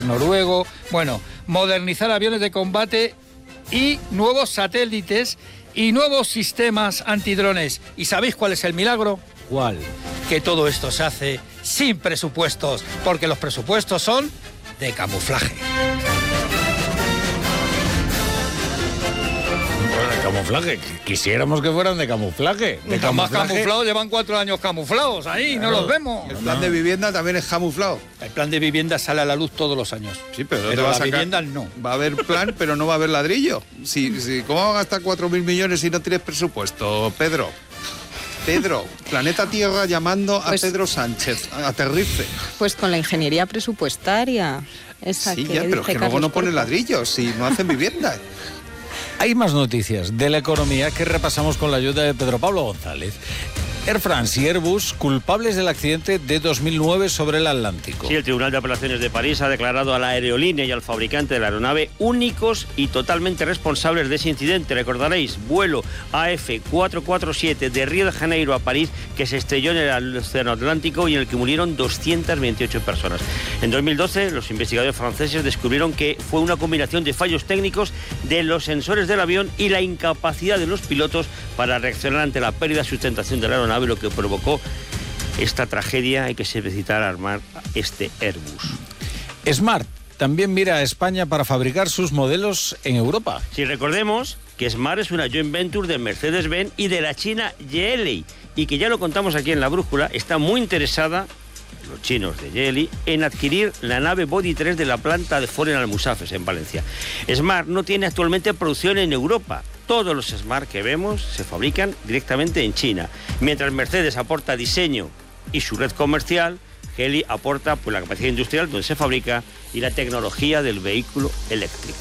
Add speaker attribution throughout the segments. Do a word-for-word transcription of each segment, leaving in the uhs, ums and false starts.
Speaker 1: noruego, bueno, modernizar aviones de combate y nuevos satélites y nuevos sistemas antidrones. ¿Y sabéis cuál es el milagro?
Speaker 2: ¿Cuál?
Speaker 1: Que todo esto se hace sin presupuestos, porque los presupuestos son de camuflaje.
Speaker 2: Camuflaje, quisiéramos que fueran de camuflaje. De
Speaker 1: Los más camuflados llevan cuatro años camuflados ahí, claro, no los vemos.
Speaker 3: El plan de vivienda también es camuflado.
Speaker 1: El plan de vivienda sale a la luz todos los años.
Speaker 3: Sí, pero,
Speaker 1: pero
Speaker 3: va
Speaker 1: la
Speaker 3: a sacar,
Speaker 1: vivienda no.
Speaker 3: Va a haber plan, pero no va a haber ladrillo. Si, si, ¿Cómo van a gastar cuatro mil millones si no tienes presupuesto, Pedro? Pedro, Planeta Tierra llamando a pues, Pedro Sánchez, aterrice.
Speaker 4: Pues con la ingeniería presupuestaria. Esa
Speaker 3: sí,
Speaker 4: que
Speaker 3: ya, pero es que luego no ponen ladrillos si no hacen vivienda.
Speaker 2: Hay más noticias de la economía que repasamos con la ayuda de Pedro Pablo González. Air France y Airbus culpables del accidente de dos mil nueve sobre el Atlántico.
Speaker 5: Sí, el Tribunal de Apelaciones de París ha declarado a la aerolínea y al fabricante de la aeronave únicos y totalmente responsables de ese incidente. Recordaréis, vuelo A F cuatrocientos cuarenta y siete de Río de Janeiro a París, que se estrelló en el Océano Atlántico y en el que murieron doscientas veintiocho personas. En dos mil doce, los investigadores franceses descubrieron que fue una combinación de fallos técnicos de los sensores del avión y la incapacidad de los pilotos para reaccionar ante la pérdida de sustentación de la aeronave, lo que provocó esta tragedia y que se necesitara armar este Airbus.
Speaker 2: Smart también mira a España para fabricar sus modelos en Europa.
Speaker 5: Si recordemos que Smart es una joint venture de Mercedes-Benz y de la china Geely, y que ya lo contamos aquí en La Brújula, está muy interesada, los chinos de Geely, en adquirir la nave Body tres de la planta de Ford en Almusafes, en Valencia. Smart no tiene actualmente producción en Europa. Todos los Smart que vemos se fabrican directamente en China. Mientras Mercedes aporta diseño y su red comercial, Geely aporta pues, la capacidad industrial donde se fabrica y la tecnología del vehículo eléctrico.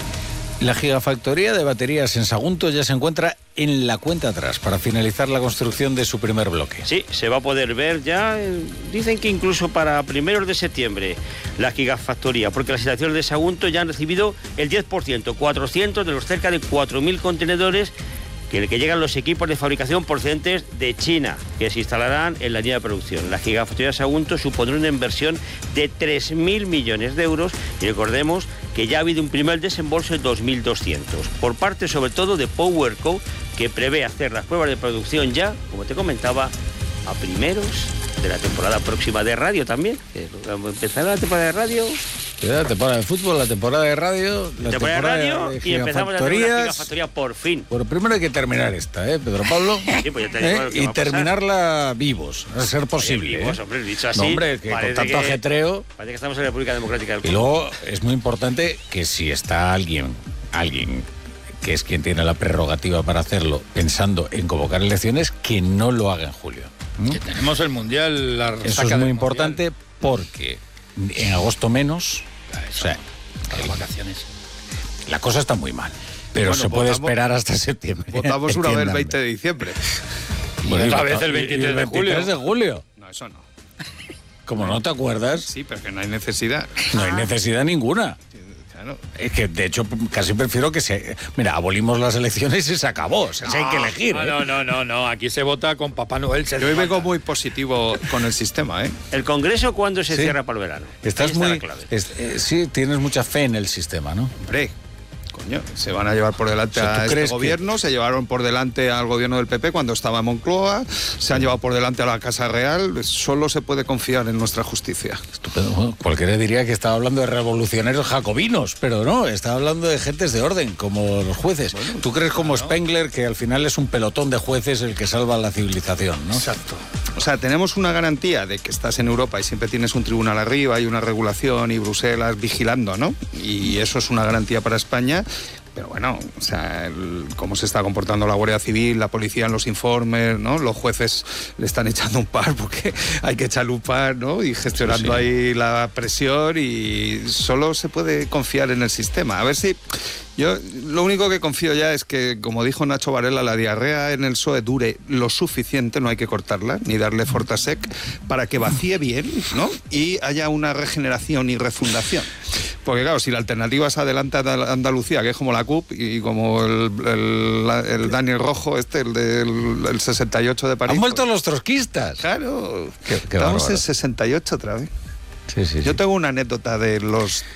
Speaker 2: La gigafactoría de baterías en Sagunto ya se encuentra en la cuenta atrás para finalizar la construcción de su primer bloque.
Speaker 5: Sí, se va a poder ver ya, eh, dicen que incluso para primeros de septiembre, la gigafactoría, porque las instalaciones de Sagunto ya han recibido el diez por ciento, cuatrocientos de los cerca de cuatro mil contenedores que en el que llegan los equipos de fabricación procedentes de China, que se instalarán en la línea de producción. La gigafactoría de Sagunto supondrá una inversión de tres mil millones de euros y recordemos que ya ha habido un primer desembolso de dos mil doscientos, por parte sobre todo de PowerCo, que prevé hacer las pruebas de producción ya, como te comentaba, a primeros de la temporada próxima de radio también. Empezará la temporada de radio...
Speaker 2: La temporada de fútbol, la temporada de radio, la
Speaker 5: temporada, temporada de radio de y empezamos a hacer una gigafactoría por fin.
Speaker 2: Bueno, primero hay que terminar esta, ¿eh, Pedro Pablo?
Speaker 5: Sí, pues ya te digo
Speaker 2: ¿Eh? Y terminarla vivos, a ser posible.
Speaker 5: Oye, vivos,
Speaker 2: ¿eh?
Speaker 5: hombre, dicho así.
Speaker 2: No, hombre, que con tanto que, ajetreo.
Speaker 5: Parece que estamos en la República Democrática del Congo.
Speaker 2: Y luego es muy importante que si está alguien, alguien que es quien tiene la prerrogativa para hacerlo, pensando en convocar elecciones, que no lo haga en julio.
Speaker 1: ¿Mm? Que tenemos el Mundial, la
Speaker 2: Eso es muy importante mundial. Porque en agosto menos.
Speaker 1: Eso,
Speaker 2: o sea,
Speaker 1: las vacaciones.
Speaker 2: La cosa está muy mal, pero bueno, se puede votamos, esperar hasta septiembre.
Speaker 3: Votamos una vez el veinte de diciembre.
Speaker 1: Bueno, y otra vez el veintitrés de julio.
Speaker 2: de julio.
Speaker 3: No, eso no.
Speaker 2: ¿Cómo no te acuerdas?
Speaker 3: Sí, pero que no hay necesidad.
Speaker 2: No hay necesidad ninguna.
Speaker 3: Claro.
Speaker 2: Es que, de hecho, casi prefiero que se... Mira, abolimos las elecciones y se acabó. O sea, no, si hay que elegir.
Speaker 1: No,
Speaker 2: ¿eh?
Speaker 1: no, no, no, no. Aquí se vota con Papá Noel. Se
Speaker 3: Yo hoy vengo muy positivo con el sistema, ¿eh?
Speaker 5: ¿El Congreso cuándo se sí. cierra para el verano?
Speaker 2: Estás muy... Está es, eh, sí, tienes mucha fe en el sistema, ¿no?
Speaker 3: Hombre, coño, se van a llevar por delante o sea, a este gobierno, que... se llevaron por delante al gobierno del P P cuando estaba en Moncloa, se han llevado por delante a la Casa Real, solo se puede confiar en nuestra justicia.
Speaker 2: Estupendo. Bueno, cualquiera diría que estaba hablando de revolucionarios jacobinos, pero no, estaba hablando de gentes de orden, como los jueces. Bueno, ¿tú crees como claro. Spengler que al final es un pelotón de jueces el que salva la civilización, ¿no?
Speaker 3: Exacto. O sea, tenemos una garantía de que estás en Europa y siempre tienes un tribunal arriba, hay una regulación y Bruselas vigilando, ¿no? Y eso es una garantía para España. Pero bueno, o sea, el, cómo se está comportando la Guardia Civil, la policía en los informes, ¿no? Los jueces le están echando un par porque hay que echarle un par, ¿no? Y gestionando sí, sí. ahí la presión y solo se puede confiar en el sistema. A ver si... Yo lo único que confío ya es que, como dijo Nacho Varela, la diarrea en el P S O E dure lo suficiente, no hay que cortarla, ni darle Fortasec, para que vacíe bien, ¿no? Y haya una regeneración y refundación. Porque claro, si la alternativa es Adelante Andalucía, que es como la C U P y como el, el, el Daniel Rojo, este, el del el sesenta y ocho de París.
Speaker 2: Han vuelto
Speaker 3: pues,
Speaker 2: los trotskistas.
Speaker 3: Claro,
Speaker 2: qué, qué
Speaker 3: estamos
Speaker 2: bárbaro.
Speaker 3: En sesenta y ocho otra vez.
Speaker 2: Sí, sí,
Speaker 3: Yo
Speaker 2: sí.
Speaker 3: tengo una anécdota de los